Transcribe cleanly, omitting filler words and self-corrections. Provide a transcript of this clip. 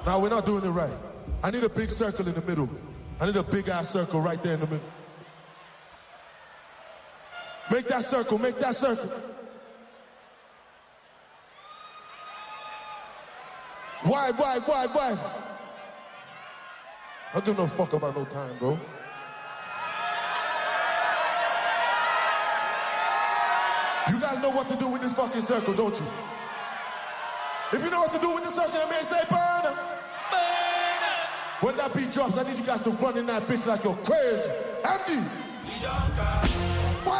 Now we're not doing it right. I need a big circle in the middle. I need a big ass circle right there in the middle. Make that circle, make that circle. Wide. I don't give no fuck about no time, bro. You guys know what to do with this fucking circle, don't you? If you know what to do with the circle, I may say burn. When that beat drops, I need you guys to run in that bitch like you're crazy. Andy!